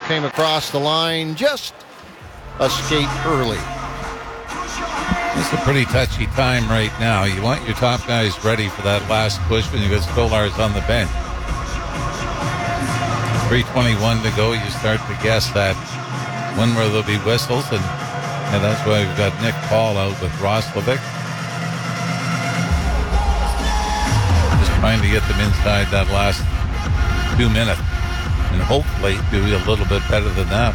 came across the line, just a skate early. It's a pretty touchy time right now. You want your top guys ready for that last push when you got Stolarz on the bench. 3:21 to go. You start to guess that when where there'll be whistles, and that's why we've got Nick Paul out with Roslovic. Just trying to get them inside that last 2 minutes, and hopefully do a little bit better than that.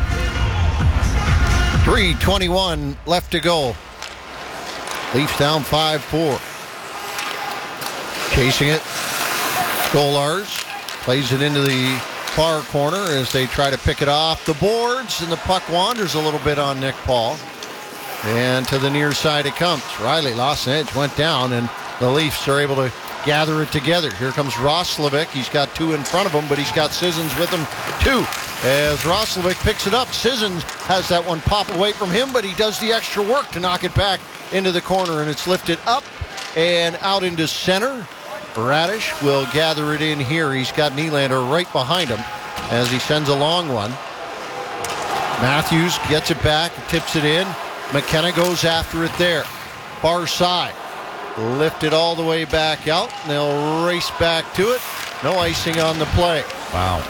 3:21 left to go. Leafs down 5-4. Chasing it. Stolarz plays it into the far corner as they try to pick it off the boards, and the puck wanders a little bit on Nick Paul. And to the near side it comes. Riley lost an edge, went down, and the Leafs are able to gather it together. Here comes Roslovic. He's got two in front of him, but he's got Sissons with him too. As Roslovic picks it up, Sissons has that one pop away from him, but he does the extra work to knock it back into the corner, and it's lifted up and out into center. Radish will gather it in here. He's got Nylander right behind him as he sends a long one. Matthews gets it back, tips it in. McKenna goes after it there. Far side. Lifted all the way back out. And they'll race back to it. No icing on the play. Wow.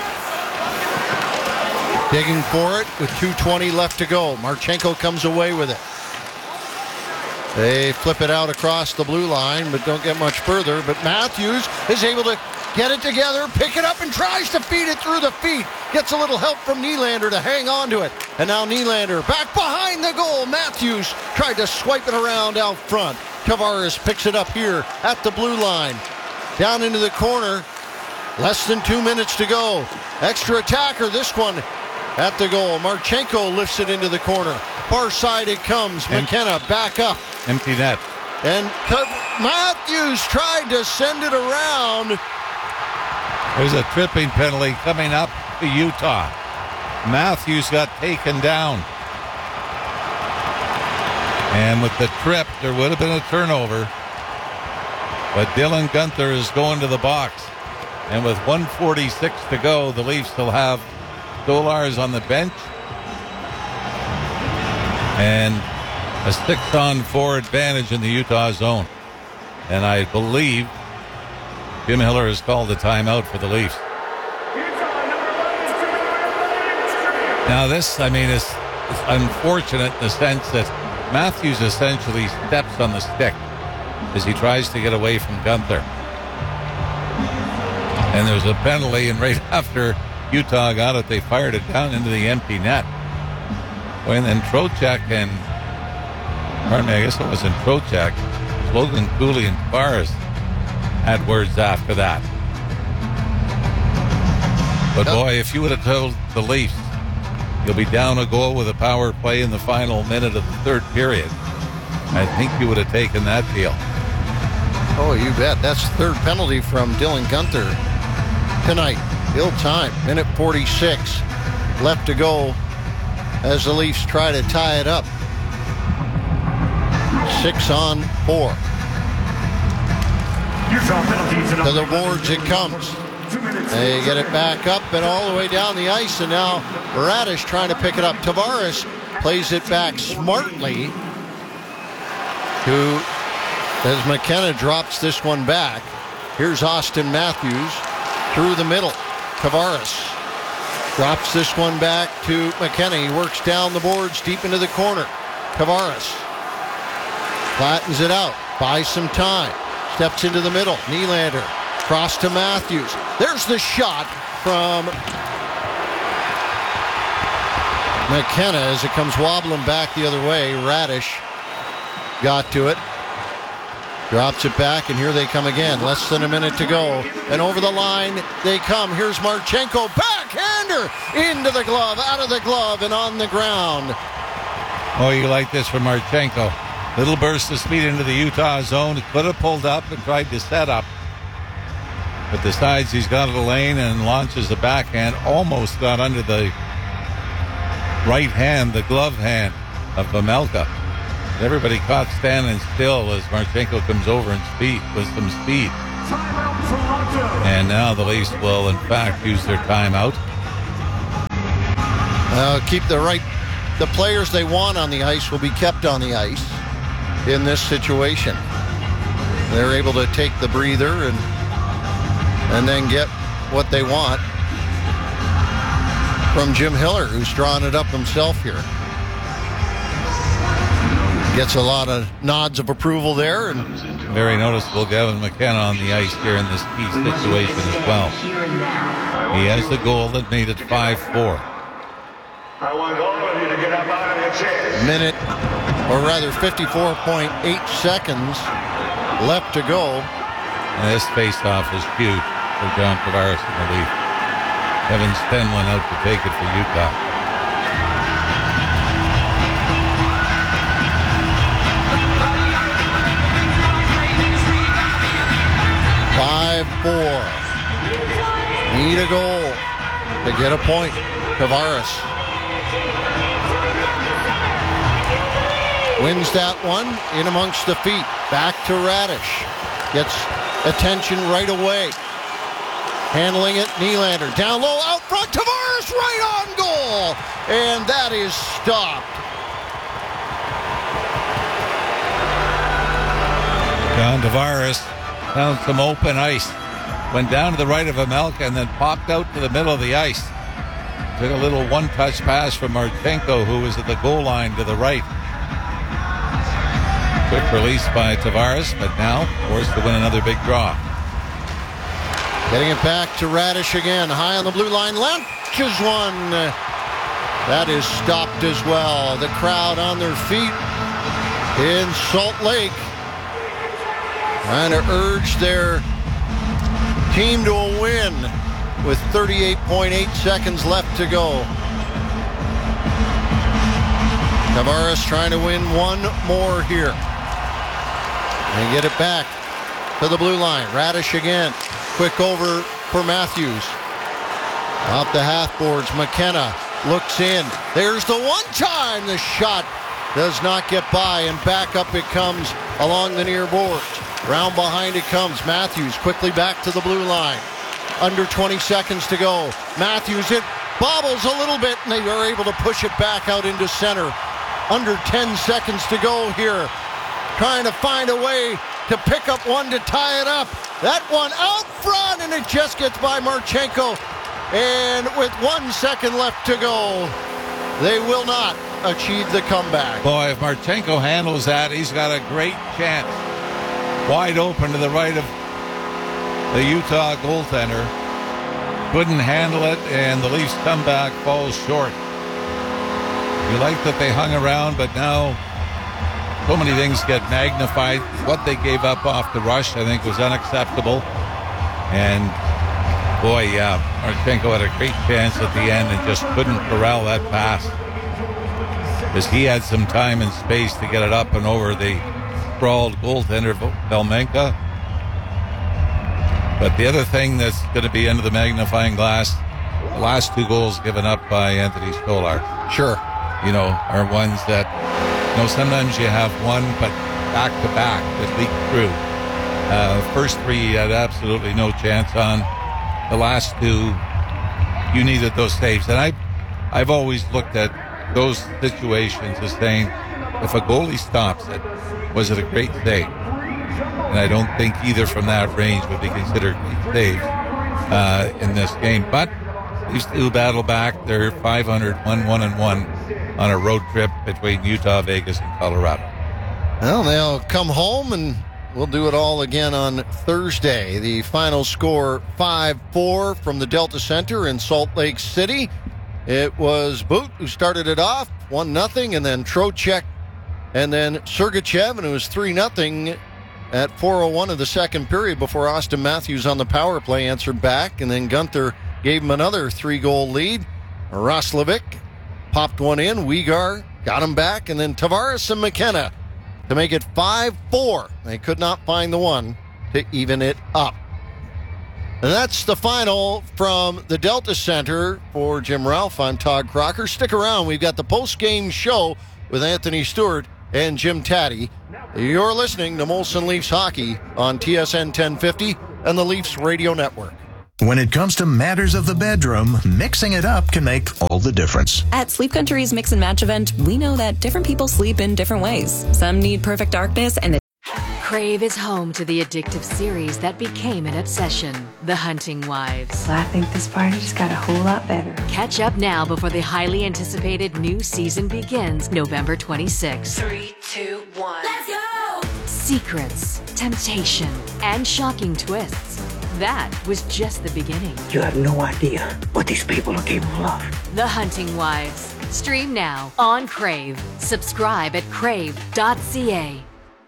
Digging for it with 2:20 left to go. Marchenko comes away with it. They flip it out across the blue line, but don't get much further. But Matthews is able to get it together, pick it up, and tries to feed it through the feet. Gets a little help from Nylander to hang on to it. And now Nylander back behind the goal. Matthews tried to swipe it around out front. Tavares picks it up here at the blue line. Down into the corner. Less than 2 minutes to go. Extra attacker, this one at the goal. Marchenko lifts it into the corner. Far side it comes. McKenna back up. Empty net. And Matthews tried to send it around. There's a tripping penalty coming up to Utah. Matthews got taken down. And with the trip, there would have been a turnover. But Dylan Guenther is going to the box. And with 1:46 to go, the Leafs still have Stolarz on the bench. And a 6-on-4 advantage in the Utah zone. And I believe Jim Hiller has called a timeout for the Leafs. Now this, is unfortunate in the sense that Matthews essentially steps on the stick as he tries to get away from Guenther. And there's a penalty, and right after Utah got it, they fired it down into the empty net. And then Trocheck and, I guess it wasn't Trocheck, Logan Cooley and Tavares had words after that. But boy, if you would have told the Leafs you'll be down a goal with a power play in the final minute of the third period, I think you would have taken that deal. Oh, you bet. That's the third penalty from Dylan Guenther tonight. Ill time. Minute 46 left to go as the Leafs try to tie it up. 6-on-4. To the boards it comes. They get it back up and all the way down the ice, and now Radish trying to pick it up. Tavares plays it back smartly to, as McKenna drops this one back. Here's Austin Matthews through the middle. Tavares drops this one back to McKenna. He works down the boards deep into the corner. Tavares flattens it out, buys some time, steps into the middle. Nylander cross to Matthews. There's the shot from McKenna as it comes wobbling back the other way. Radish got to it. Drops it back, and here they come again. Less than a minute to go. And over the line they come. Here's Marchenko. Backhander into the glove, out of the glove, and on the ground. Oh, you like this from Marchenko. Little burst of speed into the Utah zone. He could have pulled up and tried to set up, but decides he's got a lane and launches the backhand. Almost got under the right hand, the glove hand of Vejmelka. Everybody caught standing still as Marchenko comes over in speed with some speed. And now the Leafs will, in fact, use their timeout. Keep the players they want on the ice will be kept on the ice in this situation. They're able to take the breather and then get what they want from Jim Hiller, who's drawing it up himself here. Gets a lot of nods of approval there. And very noticeable Gavin McKenna on the ice here in this key situation as well. He has the goal that made it 5-4. I want all of you to get up out of your chairs. Minute, or rather 54.8 seconds left to go. And this face-off is huge for John Tavares in the lead. Evan Stenlund out to take it for Utah. Need a goal to get a point. Tavares wins that one in amongst the feet. Back to Radish. Gets attention right away. Handling it, Nylander. Down low, out front, Tavares right on goal. And that is stopped. John Tavares found some open ice. Went down to the right of Amelka and then popped out to the middle of the ice. Took a little one-touch pass from Marchenko, who was at the goal line to the right. Quick release by Tavares, but now forced to win another big draw. Getting it back to Radish again. High on the blue line. Launches one. That is stopped as well. The crowd on their feet in Salt Lake, trying to urge their team to a win with 38.8 seconds left to go. Tavares trying to win one more here. And get it back to the blue line. Radish again. Quick over for Matthews. Off the half boards. McKenna looks in. There's the one time. The shot does not get by, and back up it comes along the near boards. Round behind it comes. Matthews quickly back to the blue line. Under 20 seconds to go. Matthews, it bobbles a little bit, and they are able to push it back out into center. Under 10 seconds to go here. Trying to find a way to pick up one to tie it up. That one out front, and it just gets by Marchenko. And with 1 second left to go, they will not achieve the comeback. Boy, if Marchenko handles that, he's got a great chance. Wide open to the right of the Utah goaltender. Couldn't handle it, and the Leafs comeback falls short. You like that they hung around, but now so many things get magnified. What they gave up off the rush, I think, was unacceptable. And boy, yeah, Marchenko had a great chance at the end and just couldn't corral that pass, because he had some time and space to get it up and over the sprawled goaltender Velmenka. But the other thing that's going to be under the magnifying glass, the last two goals given up by Anthony Stolarz. Sure. You know, are ones that, you know, sometimes you have one, but back to back that leak through. First three he had absolutely no chance on. The last two, you needed those saves. And I've always looked at those situations as saying, if a goalie stops it, was it a great save? And I don't think either from that range would be considered great saves in this game. But these two battle back. They're 500, 1-1-1 on a road trip between Utah, Vegas, and Colorado. Well, they'll come home, and we'll do it all again on Thursday. The final score, 5-4 from the Delta Center in Salt Lake City. It was Boot who started it off, 1-0, and then Trocheck, and then Sergachev, and it was 3-0 at 4:01 of the second period before Austin Matthews on the power play answered back, and then Gunther gave him another 3-goal lead. Roslovic popped one in. Weegar got him back, and then Tavares and McKenna to make it 5-4. They could not find the one to even it up. And that's the final from the Delta Center. For Jim Ralph, I'm Todd Crocker. Stick around. We've got the post-game show with Anthony Stewart and Jim Taddy. You're listening to Molson Leafs Hockey on TSN 1050 and the Leafs Radio Network. When it comes to matters of the bedroom, mixing it up can make all the difference. At Sleep Country's Mix and Match event, we know that different people sleep in different ways. Some need perfect darkness and Crave is home to the addictive series that became an obsession, The Hunting Wives. I think this party just got a whole lot better. Catch up now before the highly anticipated new season begins November 26th. 3, 2, 1. Let's go! Secrets, temptation, and shocking twists. That was just the beginning. You have no idea what these people are capable of. The Hunting Wives. Stream now on Crave. Subscribe at crave.ca.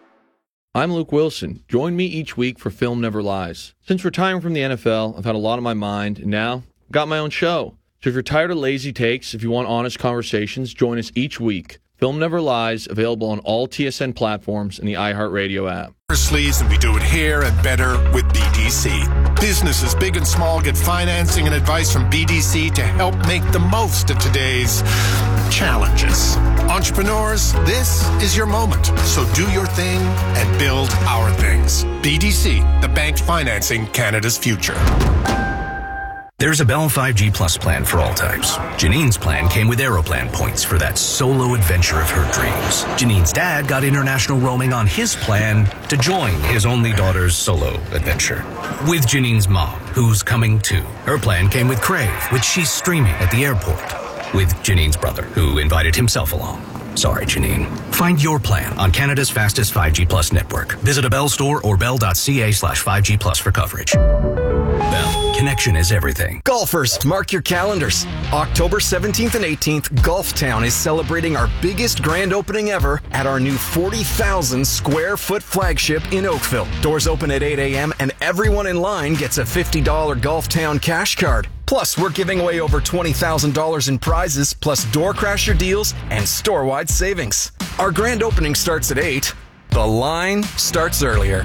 I'm Luke Wilson. Join me each week for Film Never Lies. Since retiring from the NFL, I've had a lot on my mind, and now I've got my own show. So if you're tired of lazy takes, if you want honest conversations, join us each week. Film Never Lies, available on all TSN platforms and the iHeartRadio app. Sleeves, and we do it here and better with BDC. Businesses big and small get financing and advice from BDC to help make the most of today's challenges. Entrepreneurs, this is your moment. So do your thing and build our things. BDC, the bank financing Canada's future. There's a Bell 5G Plus plan for all types. Janine's plan came with Aeroplan points for that solo adventure of her dreams. Janine's dad got international roaming on his plan to join his only daughter's solo adventure. With Janine's mom, who's coming too. Her plan came with Crave, which she's streaming at the airport. With Janine's brother, who invited himself along. Sorry, Janine. Find your plan on Canada's fastest 5G Plus network. Visit a Bell store or bell.ca/5G Plus for coverage. Bell, connection is everything. Golfers, mark your calendars. October 17th and 18th, Golftown is celebrating our biggest grand opening ever at our new 40,000 square foot flagship in Oakville. Doors open at 8 a.m. and everyone in line gets a $50 Golftown cash card. Plus, we're giving away over $20,000 in prizes, plus door crasher deals and store-wide savings. Our grand opening starts at 8. The line starts earlier.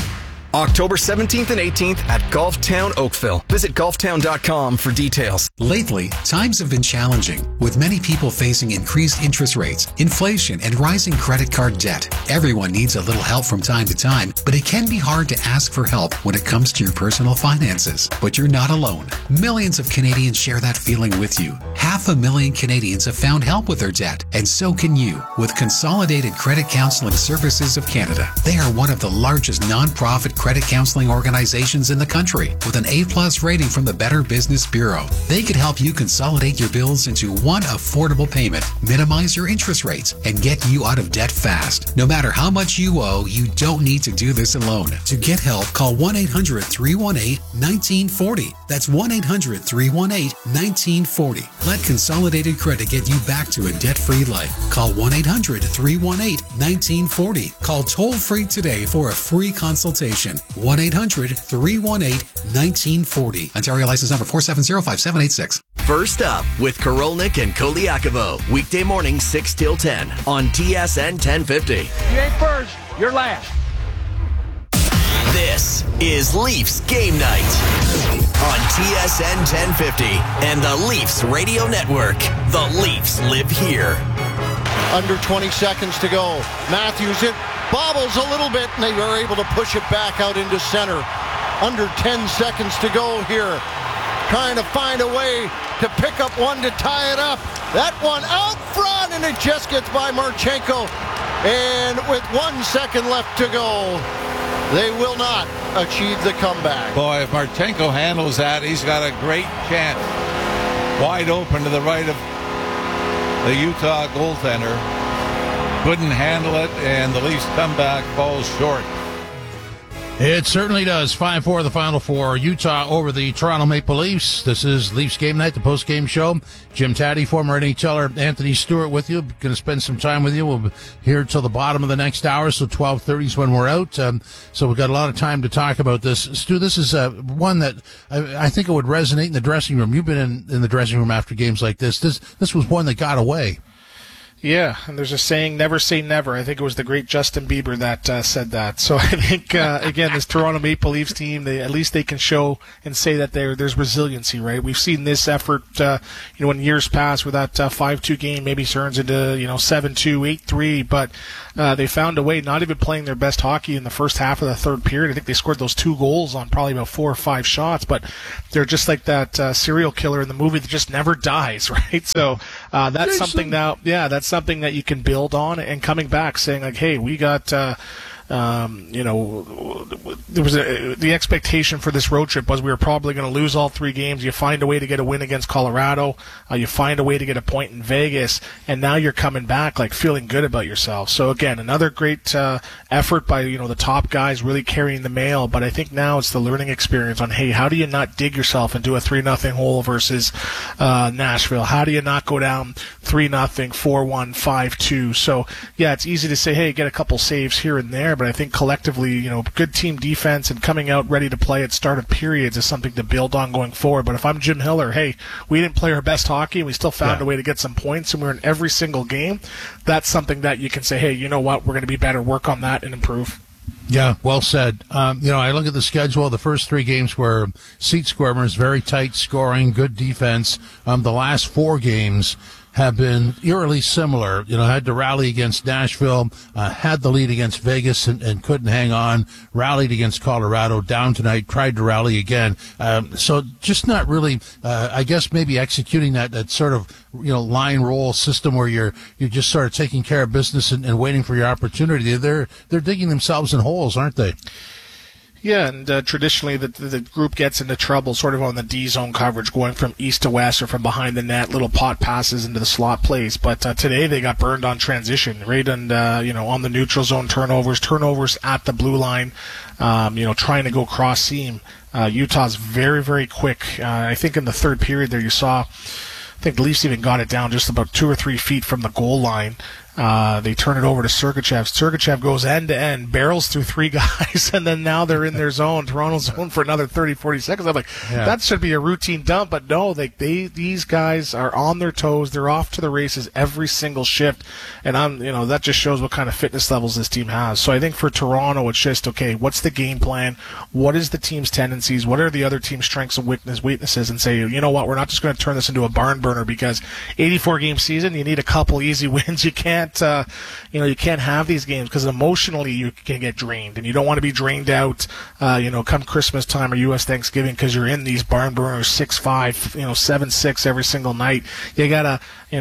October 17th and 18th at Golftown Oakville. Visit golftown.com for details. Lately, times have been challenging, with many people facing increased interest rates, inflation, and rising credit card debt. Everyone needs a little help from time to time, but it can be hard to ask for help when it comes to your personal finances. But you're not alone. Millions of Canadians share that feeling with you. 500,000 Canadians have found help with their debt, and so can you with Consolidated Credit Counseling Services of Canada. They are one of the largest non-profit credit counseling organizations in the country with an A+ rating from the Better Business Bureau. They could help you consolidate your bills into one affordable payment, minimize your interest rates, and get you out of debt fast. No matter how much you owe, you don't need to do this alone. To get help, call 1-800-318-1940. That's 1-800-318-1940. Let Consolidated Credit get you back to a debt-free life. Call 1-800-318-1940. Call toll-free today for a free consultation. 1-800-318-1940. Ontario license number 4705786. First up with Korolnik and Koliakovo. Weekday morning 6 till 10 on TSN 1050. You ain't first, you're last. This is Leafs Game Night on TSN 1050 and the Leafs Radio Network. The Leafs live here. Under 20 seconds to go. Matthews, it bobbles a little bit, and they are able to push it back out into center. Under 10 seconds to go here. Trying to find a way to pick up one to tie it up. That one out front, and it just gets by Marchenko. And with 1 second left to go, they will not achieve the comeback. Boy, if Marchenko handles that, he's got a great chance. Wide open to the right of the Utah goaltender. Couldn't handle it, and the Leafs comeback falls short. It certainly does. 5-4 the final for Utah over the Toronto Maple Leafs. This is Leafs Game Night, the post-game show. Jim Taddy, former NHLer Anthony Stewart with you. Going to spend some time with you. We'll be here till the bottom of the next hour, so 12:30 is when we're out. So we've got a lot of time to talk about this. Stu, this is one that I think it would resonate in the dressing room. You've been in the dressing room after games like this. This was one that got away. Yeah, and there's a saying, never say never. I think it was the great Justin Bieber that said that. So I think, again, this Toronto Maple Leafs team, at least they can show and say that there's resiliency, right? We've seen this effort, in years past where that 5-2 game maybe turns into, 7-2, 8-3, but they found a way, not even playing their best hockey in the first half of the third period. I think they scored those 2 goals on probably about 4 or 5 shots, but they're just like that serial killer in the movie that just never dies, right? So that's something now, that's something that you can build on, and coming back saying like, hey, we got there was the expectation for this road trip was we were probably going to lose all 3 games. You find a way to get a win against Colorado, you find a way to get a point in Vegas, and now you're coming back like feeling good about yourself. So again, another great effort by the top guys really carrying the mail. But I think now it's the learning experience on, hey, how do you not dig yourself into a 3-0 hole versus Nashville? How do you not go down 3-0, 4-1, 5-2? So yeah, it's easy to say, hey, get a couple saves here and there, but I think collectively, good team defense and coming out ready to play at start of periods is something to build on going forward. But if I'm Jim Hiller, hey, we didn't play our best hockey and we still found a way to get some points and we're in every single game, that's something that you can say, hey, you know what, we're going to be better, work on that and improve. Yeah, well said. I look at the schedule. The first 3 games were seat squirmers, very tight scoring, good defense. The last 4 games have been eerily similar. Had to rally against Nashville, had the lead against Vegas and couldn't hang on, rallied against Colorado, down tonight, tried to rally again. So just not really, I guess maybe executing that sort of, line roll system where you're just sort of taking care of business and waiting for your opportunity. They're digging themselves in holes, aren't they? Yeah, and traditionally the group gets into trouble sort of on the D-zone coverage, going from east to west or from behind the net, little pot passes into the slot plays. But today they got burned on transition, right? And, on the neutral zone turnovers at the blue line, trying to go cross seam. Utah's very, very quick. I think in the third period there you saw, I think the Leafs even got it down just about 2 or 3 feet from the goal line. They turn it over to Sergachev. Sergachev goes end to end, barrels through 3 guys, and then now they're in their zone, Toronto's zone, for another 30, 40 seconds. I'm like, that should be a routine dump, but no, these guys are on their toes. They're off to the races every single shift, and that just shows what kind of fitness levels this team has. So I think for Toronto, it's just, okay, what's the game plan? What is the team's tendencies? What are the other team's strengths and weaknesses? And say, you know what, we're not just going to turn this into a barn burner, because 84-game season, you need a couple easy wins. You can't have these games because emotionally you can get drained, and you don't want to be drained out, come Christmas time or U.S. Thanksgiving, because you're in these barn burners 6-5, 7-6 every single night. You gotta,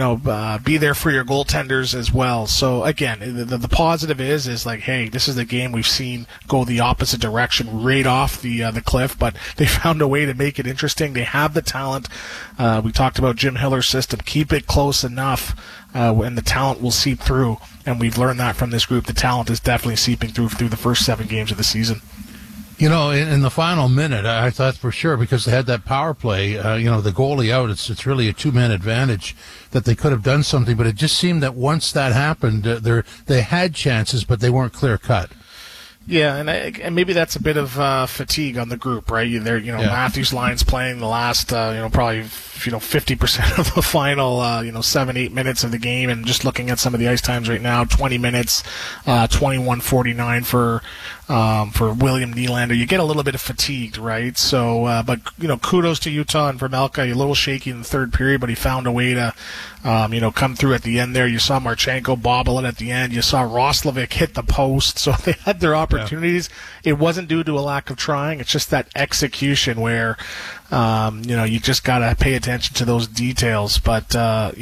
be there for your goaltenders as well. So again, the positive is like, hey, this is the game we've seen go the opposite direction, right off the cliff, but they found a way to make it interesting. They have the talent. We talked about Jim Hiller's system. Keep it close enough, and the talent will seep through. And we've learned that from this group. The talent is definitely seeping through the first 7 games of the season. In the final minute, I thought for sure, because they had that power play, the goalie out, it's really a 2-man advantage, that they could have done something. But it just seemed that once that happened, they had chances, but they weren't clear cut. Yeah, and maybe that's a bit of fatigue on the group, right? Matthews' line's playing the last, probably 50% of the final, 7-8 minutes of the game, and just looking at some of the ice times right now, 20 minutes, 21:49 for William Nylander. You get a little bit of fatigued, right? So, but kudos to Utah and Vermelka. A little shaky in the third period, but he found a way to, come through at the end there. You saw Marchenko bobble it at the end. You saw Roslovic hit the post. So they had their opportunities. Yeah. It wasn't due to a lack of trying. It's just that execution where, you just got to pay attention to those details. But, I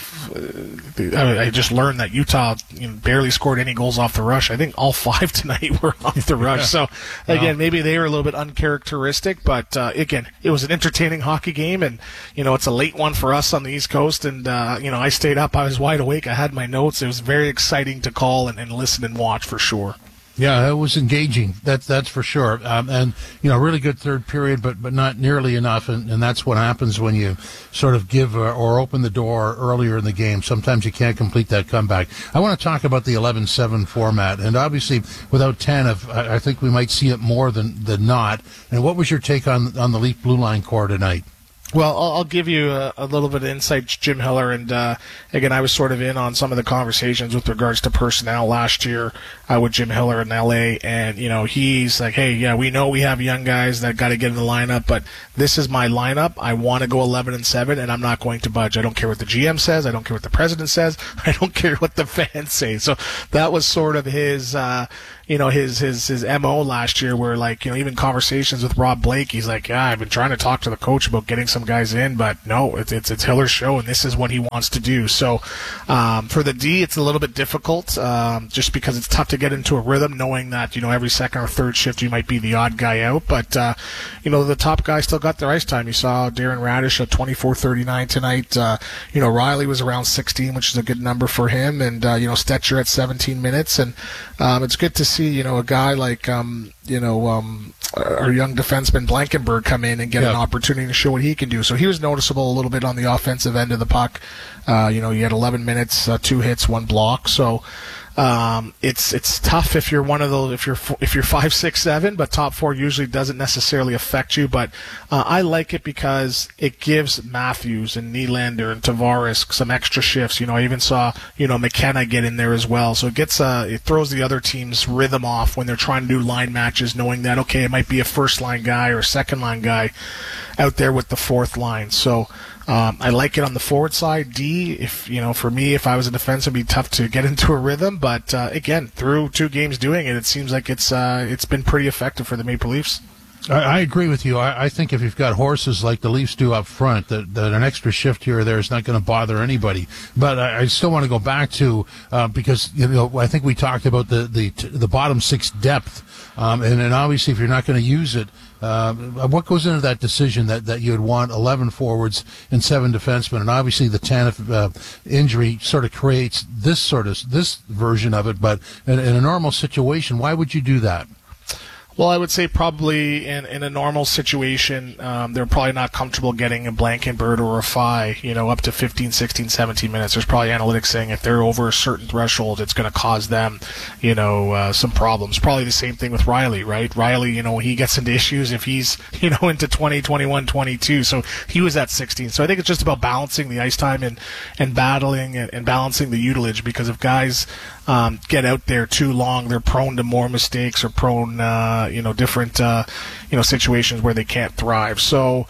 just learned that Utah barely scored any goals off the rush. I think all 5 tonight were off the rush. So, again, maybe they were a little bit uncharacteristic. But, again, it was an entertaining hockey game. And, it's a late one for us on the East Coast. And, I stayed up. I was wide awake. I had my notes. It was very exciting to call and listen and watch for sure. Yeah, it was engaging. That's for sure. And really good third period, but not nearly enough. And that's what happens when you sort of give or open the door earlier in the game. Sometimes you can't complete that comeback. I want to talk about the 11-7 format, and obviously without Tanev, I think we might see it more than not. And what was your take on the Leaf blue line core tonight? Well, I'll give you a little bit of insight, Jim Hiller, and again, I was sort of in on some of the conversations with regards to personnel last year with Jim Hiller in LA, and he's like, hey, yeah, we know we have young guys that got to get in the lineup, but this is my lineup. I want to go 11-7, and I'm not going to budge. I don't care what the GM says. I don't care what the president says. I don't care what the fans say. So that was sort of his his MO last year, where even conversations with Rob Blake, he's like, yeah, I've been trying to talk to the coach about getting some guys in, but no, it's Hiller's show, and this is what he wants to do. So for the D, it's a little bit difficult, just because it's tough to get into a rhythm, knowing that every second or third shift you might be the odd guy out. But the top guys still got their ice time. You saw Darren Radish at 24:39 tonight. Riley was around 16, which is a good number for him, and Stetcher at 17 minutes, and it's good to see a guy like our young defenseman Blankenburg come in and get an opportunity to show what he can do. So he was noticeable a little bit on the offensive end of the puck. He had 11 minutes, 2 hits, 1 block. So it's tough if you're one of those, if you're 5, 6, 7, but top 4 usually doesn't necessarily affect you. But I like it because it gives Matthews and Nylander and Tavares some extra shifts. I even saw McKenna get in there as well. So it throws the other team's rhythm off when they're trying to do line matches, knowing that okay, it might be a first line guy or a second line guy out there with the fourth line. So I like it on the forward side. D, for me, if I was a defense, it'd be tough to get into a rhythm. But again, through 2 games doing it, it seems like it's been pretty effective for the Maple Leafs. I agree with you. I think if you've got horses like the Leafs do up front, that an extra shift here or there is not going to bother anybody. But I still want to go back to because I think we talked about the bottom 6 depth, and obviously if you're not going to use it. What goes into that decision that you would want 11 forwards and 7 defensemen? And obviously the Tanev injury sort of creates this version of it. But in a normal situation, why would you do that? Well, I would say probably in a normal situation, they're probably not comfortable getting a Blankenburg or a Fye, up to 15, 16, 17 minutes. There's probably analytics saying if they're over a certain threshold, it's going to cause them, some problems. Probably the same thing with Riley, right? Riley, he gets into issues if he's, into 20, 21, 22. So he was at 16. So I think it's just about balancing the ice time and battling and balancing the utilage, because if guys get out there too long, they're prone to more mistakes or prone, different, situations where they can't thrive. So,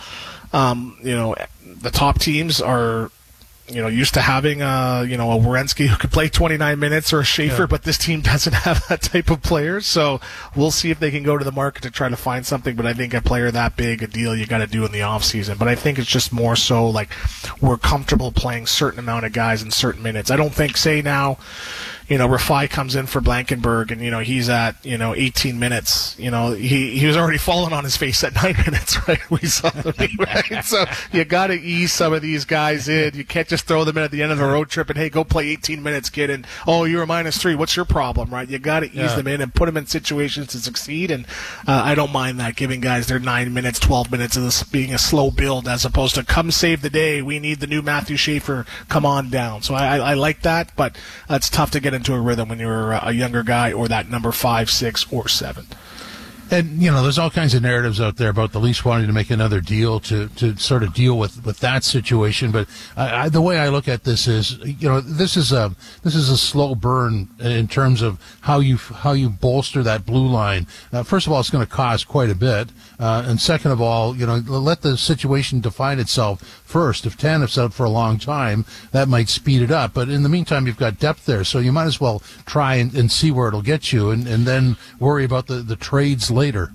the top teams are, used to having a Werenski who could play 29 minutes or a Schaefer, but this team doesn't have that type of player. So we'll see if they can go to the market to try to find something. But I think a player that big, a deal you got to do in the off season. But I think it's just more so like we're comfortable playing certain amount of guys in certain minutes. I don't think, say now, Rafai comes in for Blankenburg and, he's at, 18 minutes. He was already falling on his face at 9 minutes, right? We saw the right? So you got to ease some of these guys in. You can't just throw them in at the end of the road trip and, hey, go play 18 minutes, kid. And, oh, you're a -3. What's your problem, right? You got to ease them in and put them in situations to succeed. And I don't mind that, giving guys their 9 minutes, 12 minutes of this being a slow build as opposed to come save the day. We need the new Matthew Schaefer. Come on down. So I like that, but it's tough to get into a rhythm when you're a younger guy or that number 5, 6, or 7. And, there's all kinds of narratives out there about the Leafs wanting to make another deal to sort of deal with that situation. But the way I look at this is, this is a slow burn in terms of how you bolster that blue line. First of all, it's going to cost quite a bit. And second of all, let the situation define itself first. If Tanev's out for a long time, that might speed it up. But in the meantime, you've got depth there. So you might as well try and see where it'll get you and then worry about the trades later.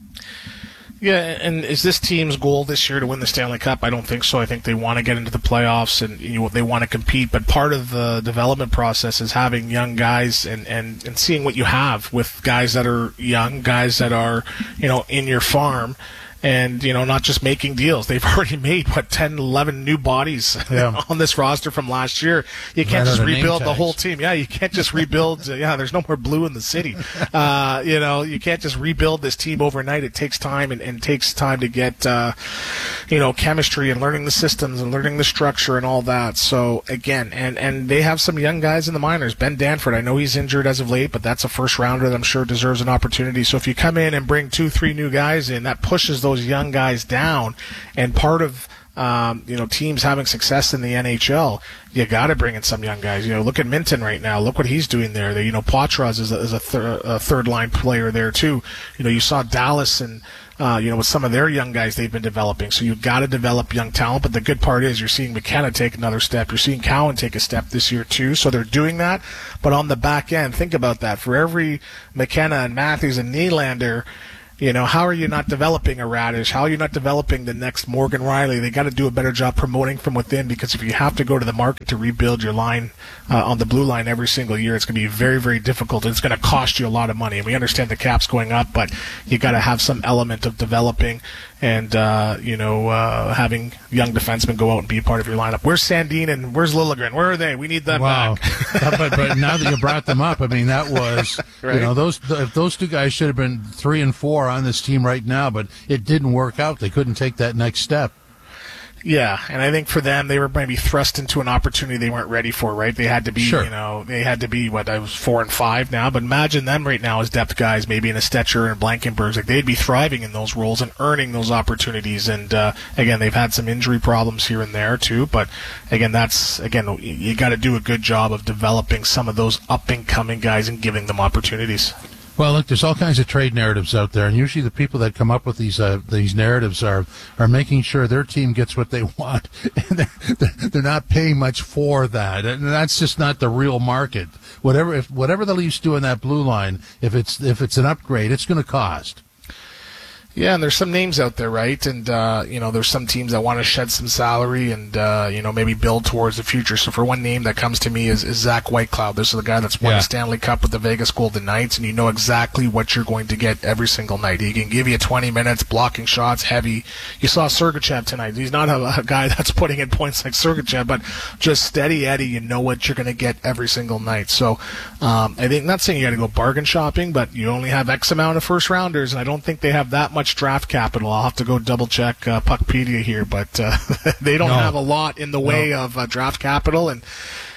Yeah, and is this team's goal this year to win the Stanley Cup? I don't think so. I think they want to get into the playoffs and they want to compete. But part of the development process is having young guys and seeing what you have with guys that are young, guys that are, in your farm. And, not just making deals. They've already made, 10, 11 new bodies on this roster from last year. You can't just rebuild the whole team. Yeah, you can't just rebuild. There's no more blue in the city. You can't just rebuild this team overnight. It takes time and takes time to get, chemistry and learning the systems and learning the structure and all that. So, again, and they have some young guys in the minors. Ben Danford, I know he's injured as of late, but that's a first rounder that I'm sure deserves an opportunity. So if you come in and bring 2, 3 new guys in, that pushes those young guys down, and part of teams having success in the NHL, you got to bring in some young guys. Look at Minton right now. Look what he's doing there. Poitras is a third line player there too. You saw Dallas and with some of their young guys they've been developing. So you've got to develop young talent. But the good part is you're seeing McKenna take another step. You're seeing Cowan take a step this year too. So they're doing that. But on the back end, think about that. For every McKenna and Matthews and Nylander, how are you not developing a Radish? How are you not developing the next Morgan Riley? They got to do a better job promoting from within, because if you have to go to the market to rebuild your line on the blue line every single year, it's going to be very, very difficult. And it's going to cost you a lot of money. And we understand the cap's going up, but you got to have some element of developing and having young defensemen go out and be part of your lineup. Where's Sandin and where's Liljegren? Where are they? We need them back. but now that you brought them up, I mean, that was right? those two guys should have been 3 and 4 on this team right now, but it didn't work out. They couldn't take that next step. Yeah, and I think for them, they were maybe thrust into an opportunity they weren't ready for, right? They had to be, they had to be, 4 and 5 now, but imagine them right now as depth guys, maybe in a Stetcher and Blankenbergs. Like, they'd be thriving in those roles and earning those opportunities. And, again, they've had some injury problems here and there, too. But, again, you got to do a good job of developing some of those up-and-coming guys and giving them opportunities. Well, look, there's all kinds of trade narratives out there, and usually the people that come up with these narratives are making sure their team gets what they want, and they're not paying much for that, and that's just not the real market. Whatever the Leafs do in that blue line, if it's an upgrade, it's going to cost. Yeah, and there's some names out there, right? And, there's some teams that want to shed some salary and, maybe build towards the future. So for one name that comes to me is Zach Whitecloud. This is the guy that's won the Stanley Cup with the Vegas Golden Knights, and you know exactly what you're going to get every single night. He can give you 20 minutes, blocking shots, heavy. You saw Sergachev tonight. He's not a guy that's putting in points like Sergachev, but just steady Eddie. You know what you're going to get every single night. So I think, not saying you got to go bargain shopping, but you only have X amount of first rounders, and I don't think they have that much draft capital. I'll have to go double check Puckpedia here, but they don't have a lot in the way of draft capital, and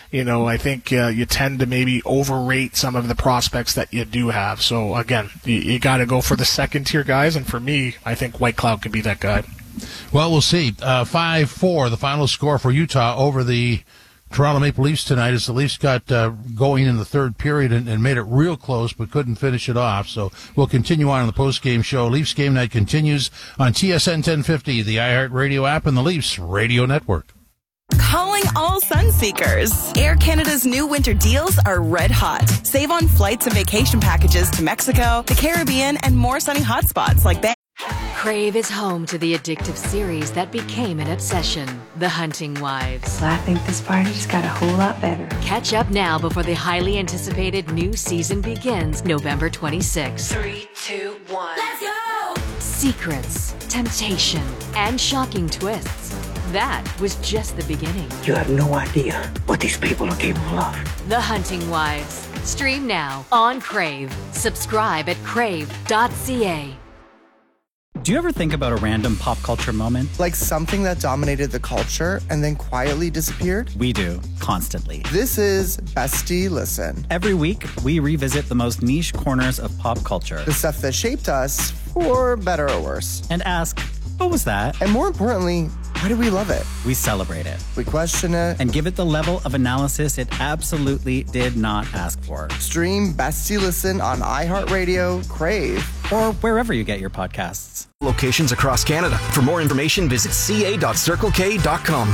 I think you tend to maybe overrate some of the prospects that you do have. So again, you got to go for the second tier guys, and for me, I think Whitecloud could be that guy. Well, we'll see. 5-4, the final score for Utah over the Toronto Maple Leafs tonight, as the Leafs got going in the third period and made it real close but couldn't finish it off. So we'll continue on in the post-game show. Leafs Game Night continues on TSN 1050, the iHeartRadio app, and the Leafs Radio Network. Calling all sun seekers. Air Canada's new winter deals are red hot. Save on flights and vacation packages to Mexico, the Caribbean, and more sunny hotspots like Bay. Crave is home to the addictive series that became an obsession, The Hunting Wives. Well, I think this party just got a whole lot better. Catch up now before the highly anticipated new season begins November 26th. 3, 2, 1. Let's go! Secrets, temptation, and shocking twists. That was just the beginning. You have no idea what these people are capable of. The Hunting Wives. Stream now on Crave. Subscribe at crave.ca. Do you ever think about a random pop culture moment? Like something that dominated the culture and then quietly disappeared? We do, constantly. This is Bestie Listen. Every week, we revisit the most niche corners of pop culture. The stuff that shaped us, for better or worse. And ask, what was that? And more importantly, why do we love it? We celebrate it. We question it. And give it the level of analysis it absolutely did not ask for. Stream Bestie Listen on iHeartRadio, Crave, or wherever you get your podcasts. Locations across Canada. For more information, visit ca.circlek.com.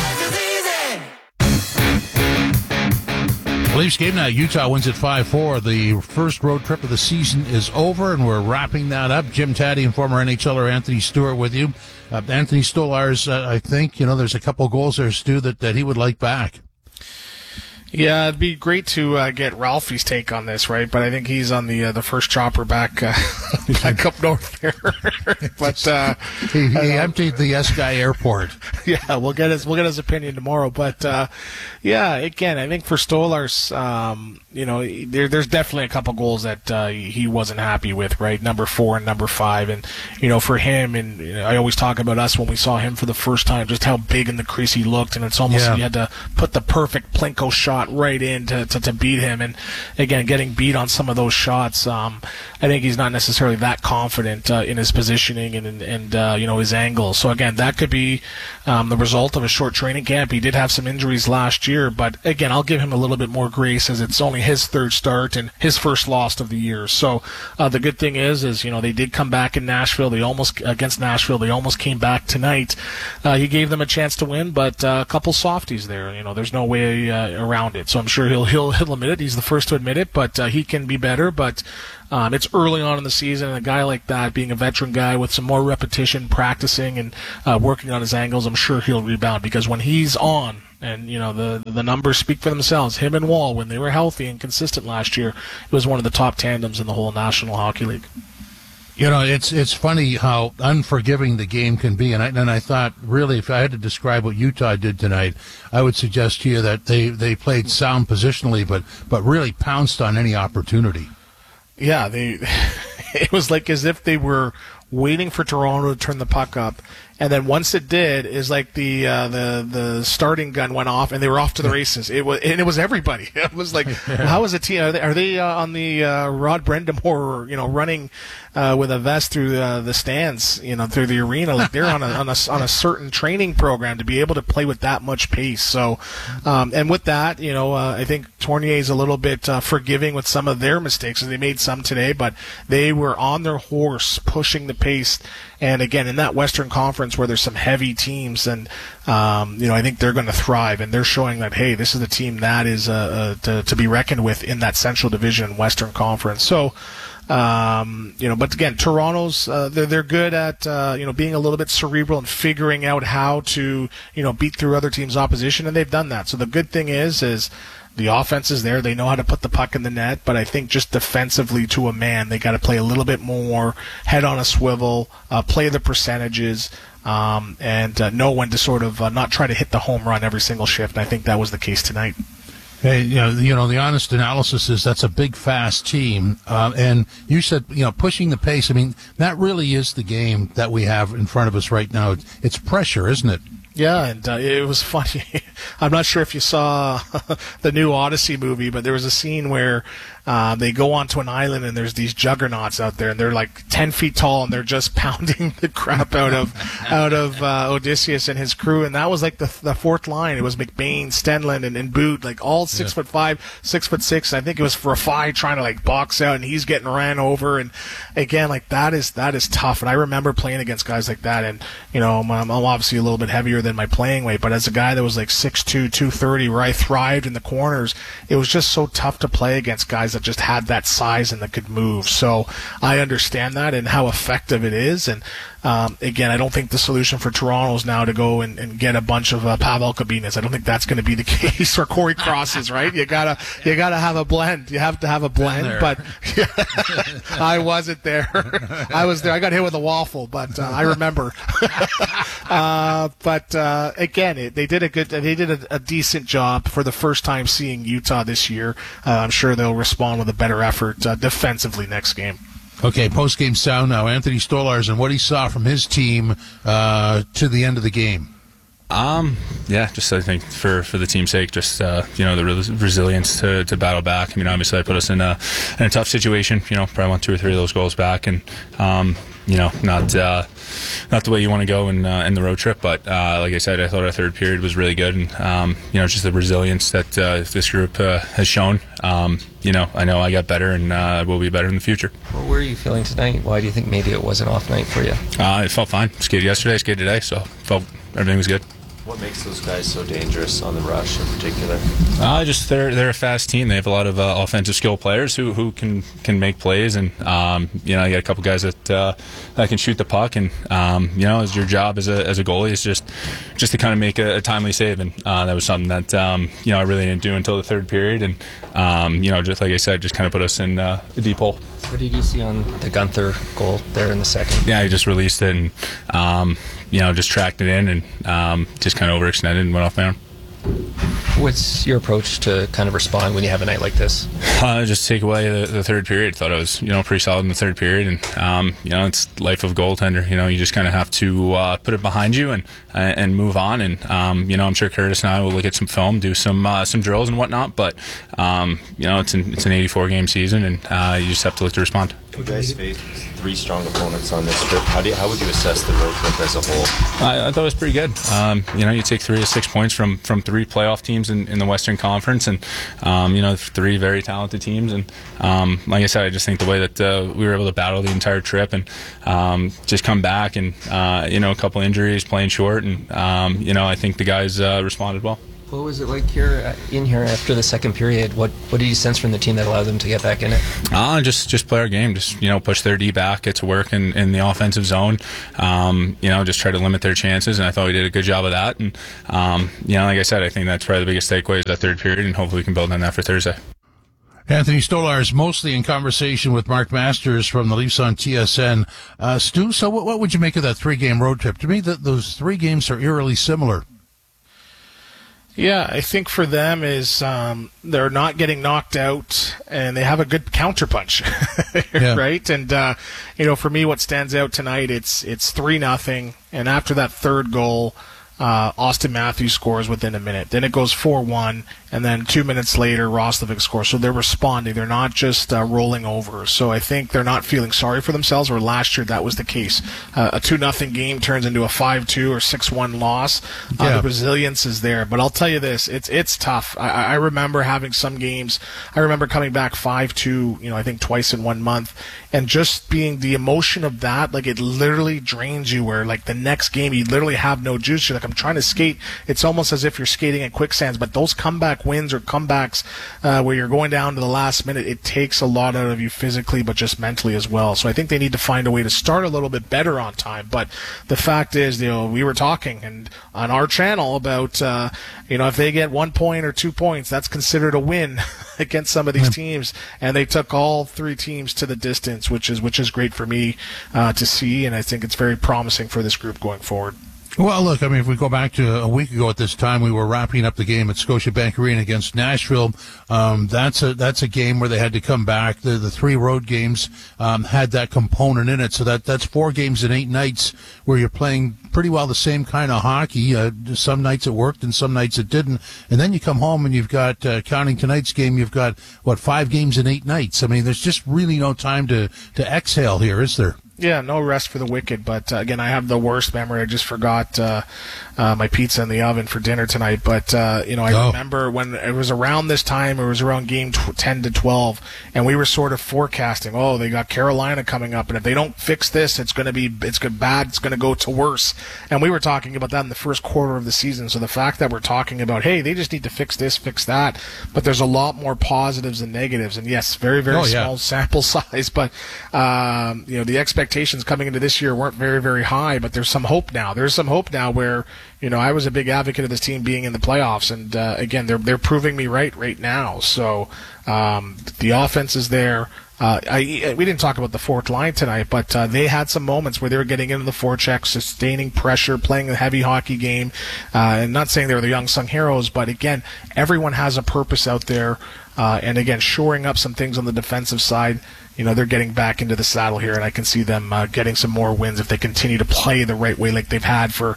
Leafs Game Night. Utah wins at 5-4. The first road trip of the season is over, and we're wrapping that up. Jim Taddy and former NHLer Anthony Stewart with you. Anthony Stolarz, I think, there's a couple goals there, Stu, that he would like back. Yeah, it'd be great to get Ralphie's take on this, right? But I think he's on the first chopper back up north there. But he emptied the S-Guy airport. Yeah, we'll get his opinion tomorrow. But yeah, again, I think for Stolarz, there's definitely a couple goals that he wasn't happy with, right? Number 4 and number 5, and for him, and I always talk about us when we saw him for the first time, just how big in the crease he looked, and it's almost like you had to put the perfect Plinko shot right in to beat him. And again, getting beat on some of those shots, I think he's not necessarily that confident in his position. positioning and his angle. So again, that could be the result of a short training camp. He did have some injuries last year, but again, I'll give him a little bit more grace as it's only his third start and his first loss of the year. So the good thing is they did come back in Nashville. They almost came back tonight. He gave them a chance to win, but a couple softies there. There's no way around it. So I'm sure he'll admit it. He's the first to admit it, but he can be better. But it's early on in the season, and a guy like that, being a veteran guy with some more repetition, practicing and working on his angles, I'm sure he'll rebound, because when he's on, and the numbers speak for themselves. Him and Wall, when they were healthy and consistent last year, it was one of the top tandems in the whole National Hockey League. It's funny how unforgiving the game can be, and I thought, really, if I had to describe what Utah did tonight, I would suggest to you that they played sound positionally, but really pounced on any opportunity. Yeah, it was like as if they were waiting for Toronto to turn the puck up, and then once it did, is like the starting gun went off, and they were off to the races. It was everybody. It was like, how is a team? Are they on the Rod Brendamore, running with a vest through the stands, through the arena? Like they're on a certain training program to be able to play with that much pace. So, and with that, I think Tournier's a little bit forgiving with some of their mistakes, and they made some today, but they were on their horse, pushing the pace. And again, in that Western Conference where there's some heavy teams, and I think they're going to thrive, and they're showing that, hey, this is a team that is to be reckoned with in that Central Division Western Conference. So, but again, Toronto's they're good at being a little bit cerebral and figuring out how to beat through other teams' opposition, and they've done that. So the good thing is the offense is there. They know how to put the puck in the net, but I think just defensively to a man, they got to play a little bit more, head on a swivel, play the percentages, and know when to sort of not try to hit the home run every single shift. And I think that was the case tonight. Hey, the honest analysis is that's a big, fast team. And you said, pushing the pace. I mean, that really is the game that we have in front of us right now. It's pressure, isn't it? Yeah, and it was funny. I'm not sure if you saw the new Odyssey movie, but there was a scene where they go onto an island and there's these juggernauts out there, and they're like 10 feet tall, and they're just pounding the crap out of Odysseus and his crew. And that was like the fourth line. It was McBain, Stenlund, and Boot, like all 6'5", 6'6". I think it was Rafai trying to like box out, and he's getting ran over. And again, like that is tough. And I remember playing against guys like that. And I'm obviously a little bit heavier than my playing weight, but as a guy that was like 6'2", 230, where I thrived in the corners, it was just so tough to play against guys that just had that size and that could move. So I understand that and how effective it is. And again, I don't think the solution for Toronto is now to go and get a bunch of Pavel Kabinas. I don't think that's going to be the case, or Corey Crosses, right? You gotta have a blend. You have to have a blend. But I wasn't there. I was there. I got hit with a waffle, but I remember. But again, they did a decent job for the first time seeing Utah this year. I'm sure they'll respond with a better effort defensively next game. Okay, post-game sound now. Anthony Stolarz and what he saw from his team to the end of the game. Just I think for the team's sake, just the resilience to battle back. I mean, obviously, I put us in a tough situation. Probably want 2 or 3 of those goals back, and not the way you want to go in the road trip. But like I said, I thought our third period was really good, and just the resilience that this group has shown. I know I got better, and I will be better in the future. What were you feeling tonight? Why do you think maybe it was an off night for you? It felt fine. Skated yesterday, skated today, so felt everything was good. What makes those guys so dangerous on the rush in particular? They're a fast team. They have a lot of offensive skill players who can make plays, and you got a couple guys that can shoot the puck, and as your job as a goalie is just to kind of make a timely save, and that was something that I really didn't do until the third period, and just like I said, just kind of put us in a deep hole. What did you see on the Gunther goal there in the second? Yeah, he just released it and just tracked it in and just kind of overextended and went off my arm. What's your approach to kind of respond when you have a night like this? Just take away the third period. Thought I was pretty solid in the third period, and it's life of a goaltender. You just kind of have to put it behind you and move on. And I'm sure Curtis and I will look at some film, do some drills and whatnot. But it's an 84 game season, and you just have to look to respond. You guys faced 3 strong opponents on this trip. How would you assess the road trip as a whole? I thought it was pretty good. You take 3 of 6 points from 3 playoff teams in the Western Conference, and 3 very talented teams. And like I said, I just think the way that we were able to battle the entire trip and just come back and a couple injuries, playing short, and I think the guys responded well. What was it like here after the second period? What did you sense from the team that allowed them to get back in it? Just play our game. Just push their D back, get to work in the offensive zone. Just try to limit their chances, and I thought we did a good job of that. And like I said, I think that's probably the biggest takeaway is that third period, and hopefully we can build on that for Thursday. Anthony Stolar is mostly in conversation with Mark Masters from the Leafs on TSN. Stu, so what would you make of that 3-game road trip? To me, those 3 games are eerily similar. Yeah, I think for them is they're not getting knocked out, and they have a good counterpunch, right? And for me, what stands out tonight, it's 3-0, and after that third goal, Austin Matthews scores within a minute. Then it goes 4-1, and then 2 minutes later, Roslovic scores. So they're responding. They're not just rolling over. So I think they're not feeling sorry for themselves, where last year that was the case. A 2-0 game turns into a 5-2 or 6-1 loss. The resilience is there. But I'll tell you this, it's tough. I remember having some games. I remember coming back 5-2, I think twice in 1 month, and just being the emotion of that, like it literally drains you, where like the next game you literally have no juice. You're like, I'm trying to skate. It's almost as if you're skating at quicksands, but those comeback wins or comebacks where you're going down to the last minute, it takes a lot out of you physically, but just mentally as well. So I think they need to find a way to start a little bit better on time. But the fact is, we were talking and on our channel about, if they get 1 point or 2 points, that's considered a win against some of these teams. And they took all 3 teams to the distance, which is great for me to see. And I think it's very promising for this group going forward. Well, look, if we go back to a week ago at this time, we were wrapping up the game at Scotiabank Arena against Nashville. That's a game where they had to come back. The 3 road games had that component in it, so that's 4 games in 8 nights where you're playing pretty well the same kind of hockey. Some nights it worked and some nights it didn't. And then you come home and you've got, counting tonight's game, you've got, 5 games in 8 nights. There's just really no time to exhale here, is there? Yeah, no rest for the wicked. But again, I have the worst memory. I just forgot my pizza in the oven for dinner tonight. But I remember when it was around this time, it was around game 10 to 12, and we were sort of forecasting, they got Carolina coming up, and if they don't fix this, it's going to be bad. It's going to go to worse. And we were talking about that in the first quarter of the season. So the fact that we're talking about, hey, they just need to fix this, fix that, but there's a lot more positives than negatives. And yes, very, very small sample size, but the expectations coming into this year weren't very, very high, but there's some hope now. There's some hope now where, I was a big advocate of this team being in the playoffs, and again, they're proving me right now. So the offense is there. We didn't talk about the fourth line tonight, but they had some moments where they were getting into the forecheck, sustaining pressure, playing a heavy hockey game, and not saying they were the young sung heroes, but again, everyone has a purpose out there, and again, shoring up some things on the defensive side. They're getting back into the saddle here, and I can see them getting some more wins if they continue to play the right way like they've had for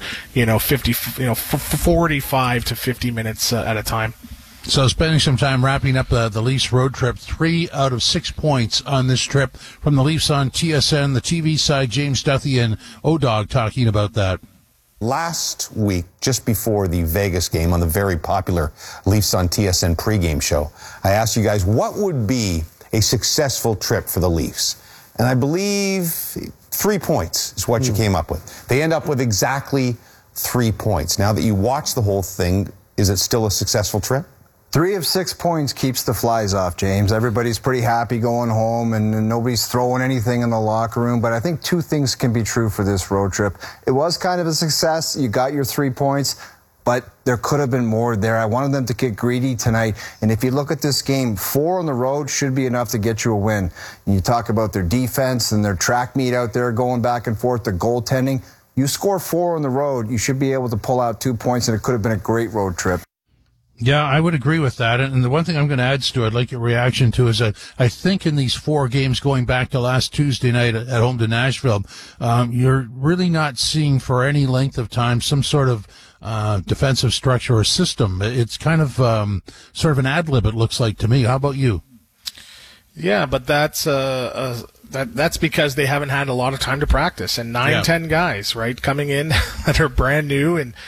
45 to 50 minutes at a time. So spending some time wrapping up the Leafs road trip, 3 out of 6 points on this trip from the Leafs on TSN. The TV side, James Duthie and O-Dog talking about that. Last week, just before the Vegas game on the very popular Leafs on TSN pregame show, I asked you guys what would be a successful trip for the Leafs. And I believe 3 points is what you came up with. They end up with exactly 3 points. Now that you watch the whole thing, is it still a successful trip? 3 of 6 points keeps the flies off, James. Everybody's pretty happy going home, and nobody's throwing anything in the locker room. But I think 2 things can be true for this road trip. It was kind of a success. You got your 3 points, but there could have been more there. I wanted them to get greedy tonight. And if you look at this game, 4 on the road should be enough to get you a win. And you talk about their defense and their track meet out there going back and forth, their goaltending. You score 4 on the road, you should be able to pull out 2 points, and it could have been a great road trip. Yeah, I would agree with that. And the one thing I'm going to add, Stu, I'd like your reaction to is that I think in these 4 games going back to last Tuesday night at home to Nashville, you're really not seeing for any length of time some sort of defensive structure or system. It's kind of sort of an ad lib, it looks like to me. How about you? Yeah, but that's That's because they haven't had a lot of time to practice, and 10 guys, right, coming in that are brand new, and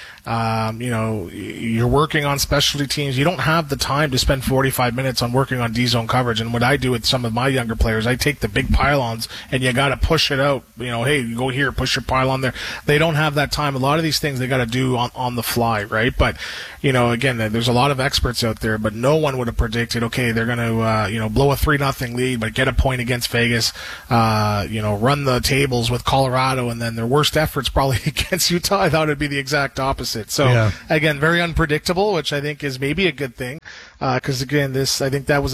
you're working on specialty teams. You don't have the time to spend 45 minutes on working on D-zone coverage. And what I do with some of my younger players, I take the big pylons and you got to push it out. Hey, you go here, push your pylon there. They don't have that time. A lot of these things they got to do on the fly, right? But, again, there's a lot of experts out there, but no one would have predicted, okay, they're going to, blow a 3-0 lead, but get a point against Vegas, run the tables with Colorado, and then their worst efforts probably against Utah. I thought it'd be the exact opposite. So, again, very unpredictable, which I think is maybe a good thing. Because, again, I think that was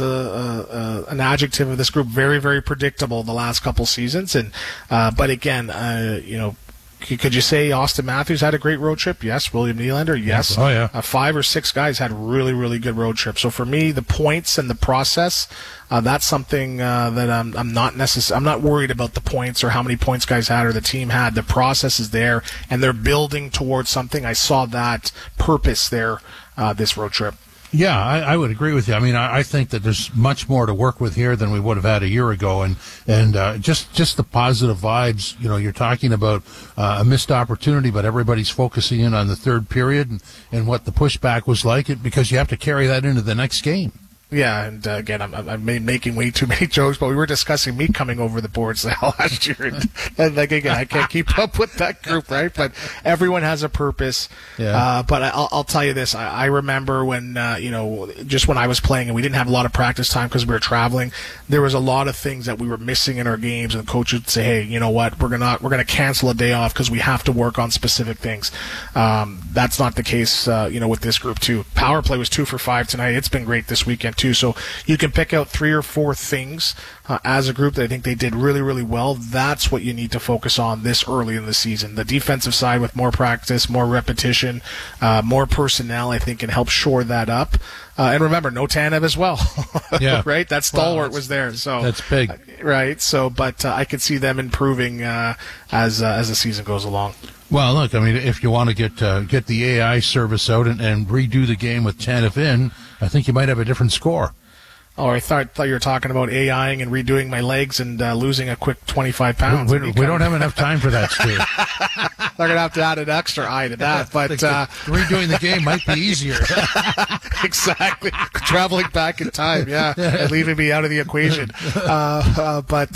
an adjective of this group, very, very predictable the last couple seasons. And but, again, could you say Austin Matthews had a great road trip? Yes. William Nylander? Yes. Oh, yeah. 5 or 6 guys had really, really good road trips. So for me, the points and the process, that's something that I'm not worried about the points or how many points guys had or the team had. The process is there, and they're building towards something. I saw that purpose there this road trip. Yeah, I would agree with you. I mean, I think that there's much more to work with here than we would have had a year ago, and just the positive vibes. You're talking about a missed opportunity, but everybody's focusing in on the third period and what the pushback was like, because you have to carry that into the next game. Yeah, and again, I'm making way too many jokes, but we were discussing me coming over the boards last year, and again, I can't keep up with that group, right? But everyone has a purpose. Yeah. But I'll tell you this: I remember when just when I was playing and we didn't have a lot of practice time because we were traveling. There was a lot of things that we were missing in our games, and the coach would say, "Hey, you know what? We're gonna cancel a day off because we have to work on specific things." That's not the case, with this group too. Power play was 2 for 5 tonight. It's been great this weekend too. So you can pick out 3 or 4 things as a group that I think they did really, really well. That's what you need to focus on this early in the season. The defensive side with more practice, more repetition, more personnel, I think can help shore that up. And remember, no Tanev as well. Yeah. Right? That stalwart was there. So that's big. Right. So, but I could see them improving as the season goes along. Well, look, I mean, if you want to get the AI service out and redo the game with Tanev in, I think you might have a different score. Oh, I thought you were talking about AIing and redoing my legs and losing a quick 25 pounds. We don't have enough time for that, Stu. They're going to have to add an extra eye to that. But redoing the game might be easier. Exactly. Traveling back in time, and leaving me out of the equation. But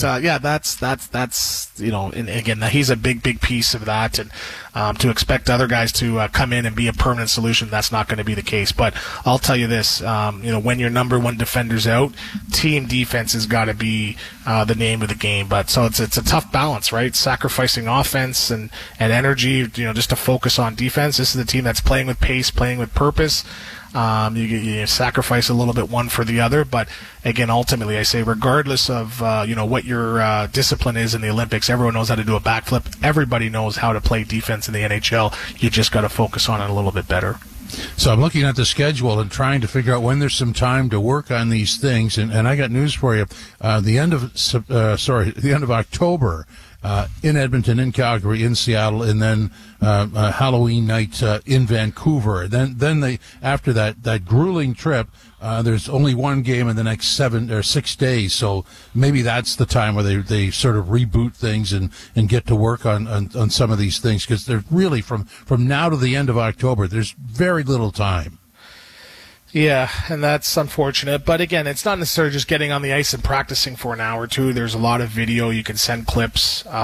that's and again, he's a big piece of that. And to expect other guys to come in and be a permanent solution, that's not going to be the case. But I'll tell you this, when your number one defender's out, team defense has got to be the name of the game. But so it's a tough balance, right? Sacrificing offense and energy, just to focus on defense. This is the team that's playing with pace, playing with purpose. You sacrifice a little bit one for the other, but again, ultimately, I say regardless of what your discipline is in the Olympics, everyone knows how to do a backflip. Everybody knows how to play defense in the NHL. You just got to focus on it a little bit better. So I'm looking at the schedule and trying to figure out when there's some time to work on these things, and I got news for you. The end of October. In Edmonton, in Calgary, in Seattle, and then Halloween night in Vancouver. Then after that grueling trip, there's only one game in the next 7 or 6 days. So maybe that's the time where they sort of reboot things and get to work on some of these things, because they're really from now to the end of October, there's very little time. Yeah, and that's unfortunate. But again, it's not necessarily just getting on the ice and practicing for an hour or two. There's a lot of video. You can send clips, to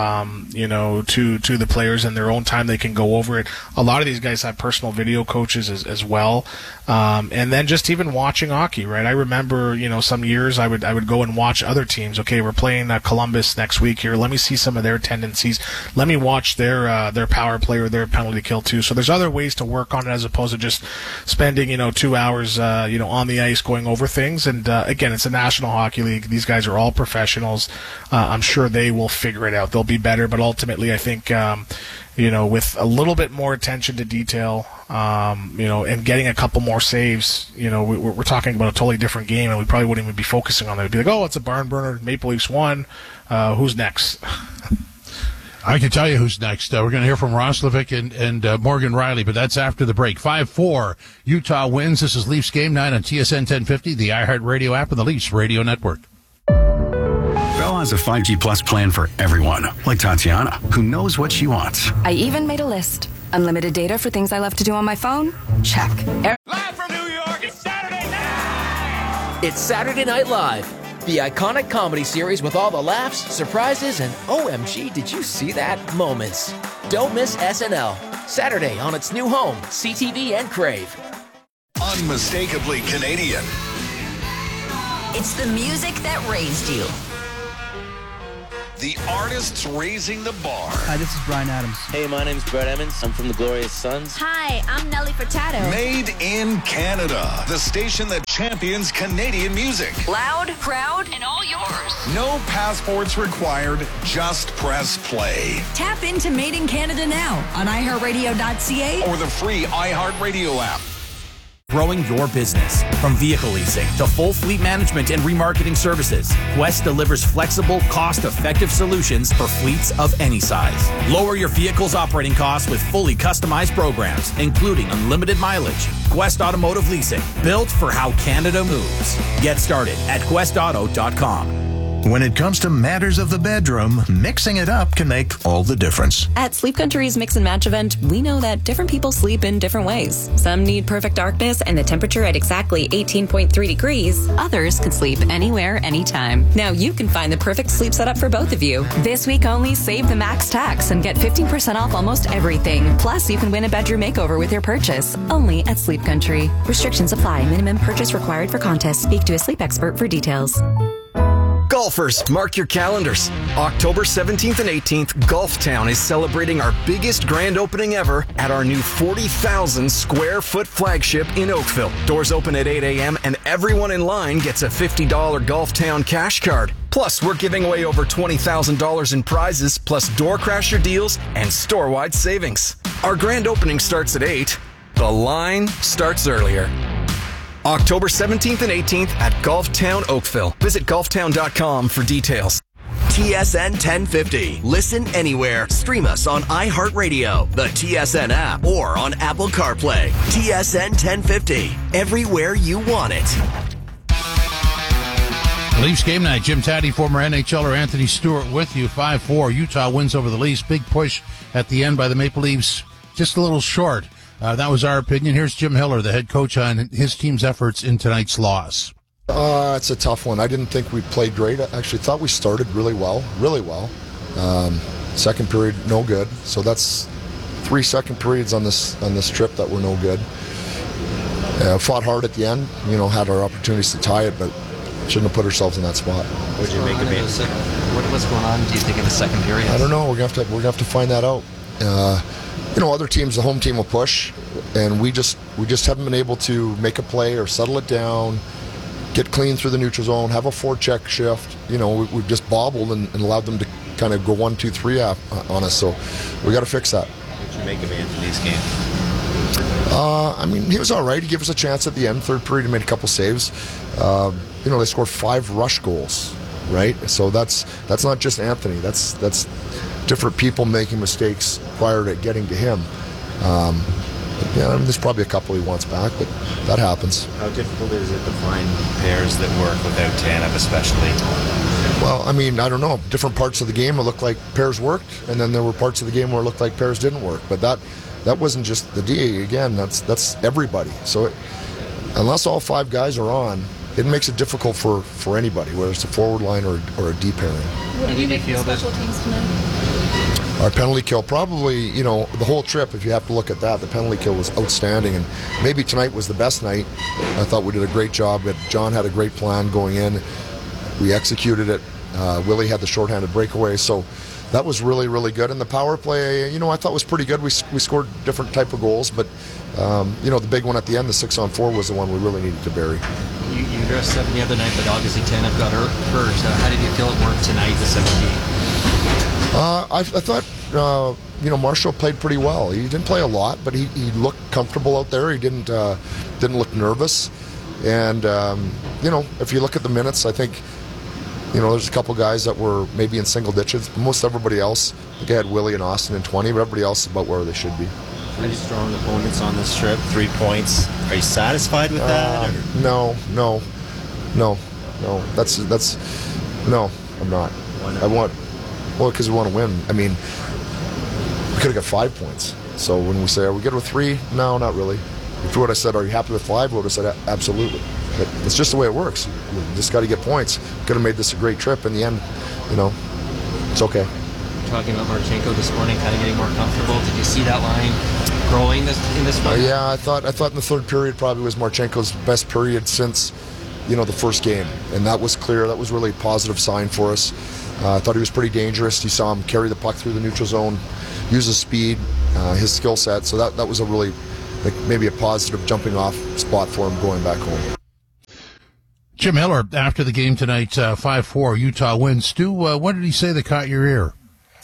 the players in their own time. They can go over it. A lot of these guys have personal video coaches as well. And then just even watching hockey, right? I remember, some years I would go and watch other teams. Okay, we're playing Columbus next week here. Let me see some of their tendencies. Let me watch their power play or their penalty kill too. So there's other ways to work on it as opposed to just spending, 2 hours on the ice going over things. And again, it's a National Hockey League. These guys are all professionals. I'm sure they will figure it out. They'll be better, but ultimately I think with a little bit more attention to detail, and getting a couple more saves, we're talking about a totally different game, and we probably wouldn't even be focusing on it. We'd be like, oh, it's a barn burner. Maple Leafs won. Who's next? I can tell you who's next. We're going to hear from Roslovic and Morgan Riley, but that's after the break. 5-4, Utah wins. This is Leafs Game Night on TSN 1050, the iHeartRadio app, and the Leafs Radio Network. Go on, has a 5G Plus plan for everyone, like Tatiana, who knows what she wants. I even made a list. Unlimited data for things I love to do on my phone? Check. Live from New York, it's Saturday night! It's Saturday Night Live, the iconic comedy series with all the laughs, surprises, and OMG, did you see that? Moments. Don't miss SNL. Saturday on its new home, CTV and Crave. Unmistakably Canadian. It's the music that raised you. The artists raising the bar. Hi, this is Bryan Adams. Hey, my name's Brett Emmons. I'm from the Glorious Sons. Hi, I'm Nelly Furtado. Made in Canada. The station that champions Canadian music. Loud, proud, and all yours. No passports required. Just press play. Tap into Made in Canada now on iHeartRadio.ca or the free iHeartRadio app. Growing your business. From vehicle leasing to full fleet management and remarketing services, Quest delivers flexible, cost-effective solutions for fleets of any size. Lower your vehicle's operating costs with fully customized programs, including unlimited mileage. Quest Automotive Leasing, built for how Canada moves. Get started at questauto.com. When it comes to matters of the bedroom, mixing it up can make all the difference. At Sleep Country's Mix and Match event, we know that different people sleep in different ways. Some need perfect darkness and the temperature at exactly 18.3 degrees. Others could sleep anywhere, anytime. Now you can find the perfect sleep setup for both of you. This week only, save the max tax and get 15% off almost everything. Plus, you can win a bedroom makeover with your purchase. Only at Sleep Country. Restrictions apply. Minimum purchase required for contest. Speak to a sleep expert for details. Golfers, mark your calendars. October 17th and 18th, Golftown is celebrating our biggest grand opening ever at our new 40,000 square foot flagship in Oakville. Doors open at 8 a.m. and everyone in line gets a $50 Golftown cash card. Plus, we're giving away over $20,000 in prizes, plus door crasher deals and store-wide savings. Our grand opening starts at 8. The line starts earlier. October 17th and 18th at Golftown Oakville. Visit golftown.com for details. TSN 1050. Listen anywhere. Stream us on iHeartRadio, the TSN app, or on Apple CarPlay. TSN 1050. Everywhere you want it. Leafs game night. Jim Taddy, former NHLer Anthony Stewart with you. 5-4. Utah wins over the Leafs. Big push at the end by the Maple Leafs. Just a little short. That was our opinion. Here's Jim Hiller, the head coach, on his team's efforts in tonight's loss. It's a tough one. I didn't think we played great. I actually thought we started really well. Second period, no good. So that's 3 second periods on this trip that were no good. Fought hard at the end. Had our opportunities to tie it, but shouldn't have put ourselves in that spot. What did you make of it? What's going on? Do you think in the second period? I don't know. We're gonna have to find that out. Other teams, the home team will push, and we just haven't been able to make a play or settle it down, get clean through the neutral zone, have a forecheck shift. We've just bobbled and allowed them to kind of go 1, 2, 3 on us. So we got to fix that. What did you make of Anthony's game? He was all right. He gave us a chance at the end, third period. He made a couple saves. They scored 5 rush goals, right? So that's not just Anthony. That's different people making mistakes prior to getting to him. There's probably a couple he wants back, but that happens. How difficult is it to find pairs that work without Tanev especially? Well, I don't know. Different parts of the game it looked like pairs worked, and then there were parts of the game where it looked like pairs didn't work. But that wasn't just the D. Again, that's everybody. So unless all 5 guys are on, it makes it difficult for anybody, whether it's a forward line or a D pairing. What do you make of special teams tonight? Our penalty kill, probably, the whole trip, if you have to look at that, the penalty kill was outstanding, and maybe tonight was the best night. I thought we did a great job. John had a great plan going in. We executed it. Willie had the shorthanded breakaway, so that was really, really good. And the power play, I thought was pretty good. We scored different type of goals, but, the big one at the end, the 6-on-4, was the one we really needed to bury. You addressed that the other night, but obviously Tanev got hurt. How did you feel it worked tonight, the 17th? I thought, Marshall played pretty well. He didn't play a lot, but he looked comfortable out there. He didn't look nervous. And, if you look at the minutes, I think, there's a couple guys that were maybe in single digits. Most everybody else, I think I had Willie and Austin in 20, but everybody else is about where they should be. Pretty strong opponents on this trip, 3 points. Are you satisfied with that? No. No, I'm not. Because we want to win. I mean, we could have got 5 points. So when we say, are we good with 3? No, not really. If you would have said, are you happy with 5? We would have said, absolutely. But it's just the way it works. We just got to get points. Could have made this a great trip. In the end, it's okay. Talking about Marchenko this morning, kind of getting more comfortable. Did you see that line growing in this one? Yeah, I thought in the third period probably was Marchenko's best period since, the first game. And that was clear. That was really a positive sign for us. I thought he was pretty dangerous. You saw him carry the puck through the neutral zone, use his speed, his skill set. So that was a really, maybe a positive jumping off spot for him going back home. Jim Miller, after the game tonight, 5-4, Utah wins. Stu, what did he say that caught your ear?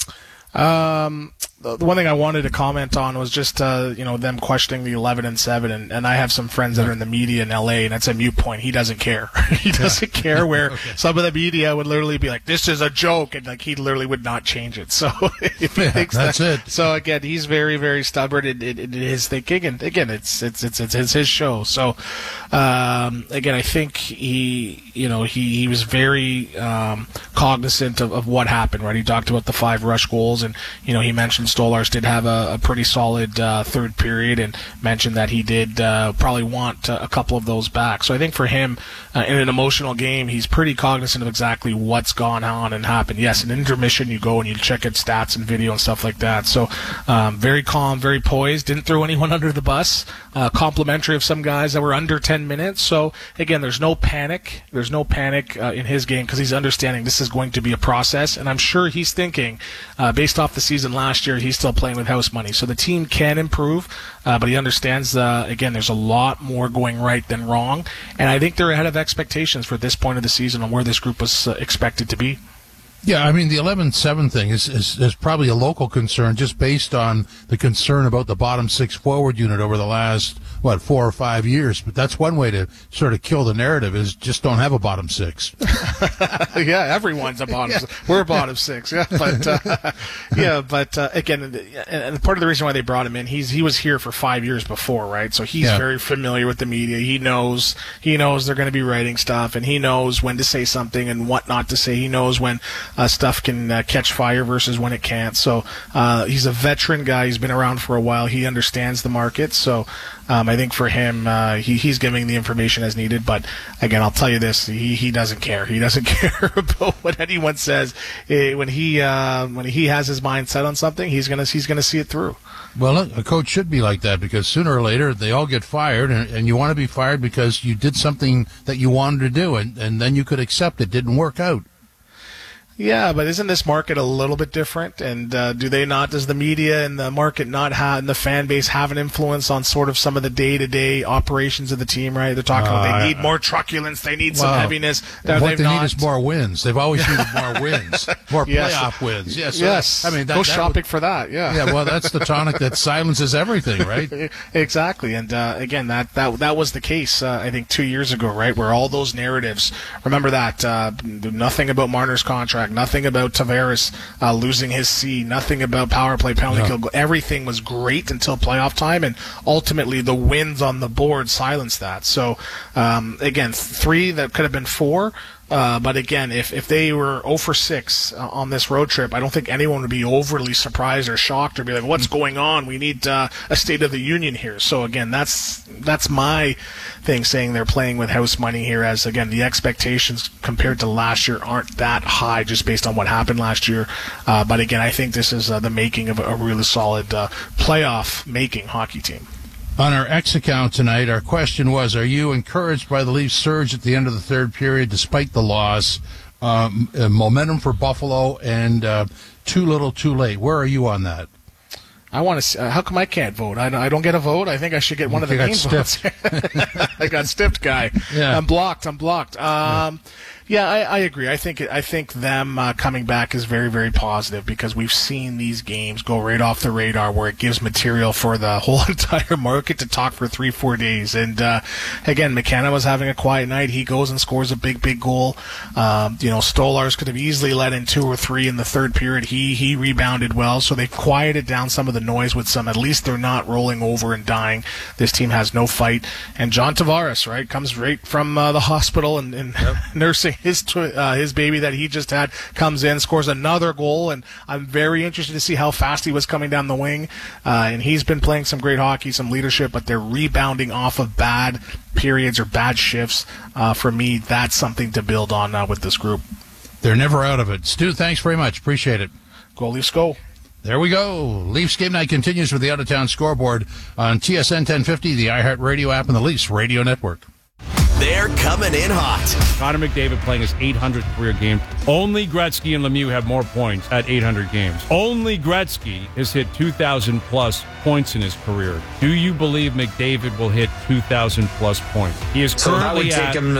The one thing I wanted to comment on was just, them questioning the 11-7, and I have some friends that are in the media in LA, and that's a moot point. He doesn't care. He doesn't care where some of the media would literally be like, this is a joke, and he literally would not change it. So if he thinks that's it. So again, he's very, very stubborn in his thinking, and again, it's his show. So, again, I think he was very, cognizant of what happened, right? He talked about the 5 rush goals, and, he mentioned Stolarz did have a pretty solid third period, and mentioned that he did probably want a couple of those back. So I think for him, in an emotional game, he's pretty cognizant of exactly what's gone on and happened. Yes, in intermission, you go and you check out stats and video and stuff like that. So very calm, very poised, didn't throw anyone under the bus, complimentary of some guys that were under 10 minutes. So again, there's no panic. There's no panic in his game, because he's understanding this is going to be a process, and I'm sure he's thinking, based off the season last year, he's still playing with house money. So the team can improve, but he understands, again, there's a lot more going right than wrong. And I think they're ahead of expectations for this point of the season on where this group was expected to be. Yeah, I mean, the 11-7 thing is probably a local concern, just based on the concern about the bottom 6 forward unit over the last, 4 or 5 years. But that's one way to sort of kill the narrative, is just don't have a bottom 6. Yeah, everyone's a bottom. Yeah. We're a bottom 6. Yeah, but again, and part of the reason why they brought him in, he was here for 5 years before, right? So he's very familiar with the media. He knows they're going to be writing stuff, and he knows when to say something and what not to say. He knows when stuff can catch fire versus when it can't. So he's a veteran guy. He's been around for a while. He understands the market. So I think for him, he's giving the information as needed. But again, I'll tell you this: he doesn't care. He doesn't care about what anyone says. When he has his mind set on something, he's gonna see it through. Well, a coach should be like that, because sooner or later they all get fired, and you want to be fired because you did something that you wanted to do, and then you could accept it didn't work out. Yeah, but isn't this market a little bit different? And does the media and the market not have, and the fan base have an influence on sort of some of the day-to-day operations of the team, right? They're talking about they need more truculence, they need some heaviness. What they need is more wins. They've always needed more wins, more playoff wins. Yes. I mean, go shopping for that, yeah. Yeah, well, that's the tonic that silences everything, right? Exactly. And again, that was the case, I think, 2 years ago, right, where all those narratives, remember that, nothing about Marner's contract, nothing about Tavares losing his C, nothing about power play, penalty kill. Everything was great until playoff time, and ultimately the wins on the board silenced that. So, again, 3 that could have been 4. But again, if they were 0 for 6 on this road trip, I don't think anyone would be overly surprised or shocked or be like, what's going on? We need a State of the Union here. So again, that's my thing, saying they're playing with house money here, as again, the expectations compared to last year aren't that high just based on what happened last year. But again, I think this is the making of a really solid playoff making hockey team. On our X account tonight, our question was, are you encouraged by the Leafs' surge at the end of the third period despite the loss? Momentum for Buffalo, and too little too late. Where are you on that? I want to. How come I can't vote? I don't get a vote. I think I should get one of the main votes. I got stiffed, guy. Yeah. I'm blocked. Yeah, I agree. I think them coming back is very, very positive, because we've seen these games go right off the radar, where it gives material for the whole entire market to talk for 3-4 days. And again, McKenna was having a quiet night. He goes and scores a big goal. Stolarz could have easily let in 2 or 3 in the third period. He rebounded well, so they quieted down some of the noise with some. At least they're not rolling over and dying. This team has no fight. And John Tavares, right, comes right from the hospital and nursing his baby that he just had comes in, scores another goal, and I'm very interested to see how fast he was coming down the wing. And he's been playing some great hockey, some leadership, but they're rebounding off of bad periods or bad shifts. For me, that's something to build on with this group. They're never out of it. Stu, thanks very much. Appreciate it. Go Leafs, go. There we go. Leafs Game Night continues with the Out-of-Town Scoreboard on TSN 1050, the iHeartRadio app, and the Leafs Radio Network. They're coming in hot. Connor McDavid playing his 800th career game. Only Gretzky and Lemieux have more points at 800 games. Only Gretzky has hit 2,000-plus points in his career. Do you believe McDavid will hit 2,000-plus points? He is currently that would take him